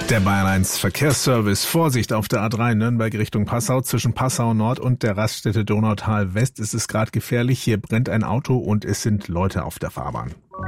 Der Bayern 1 Verkehrsservice. Vorsicht auf der A3 Nürnberg Richtung Passau. Zwischen Passau Nord und der Raststätte Donautal West ist es gerade gefährlich. Hier brennt ein Auto und es sind Leute auf der Fahrbahn.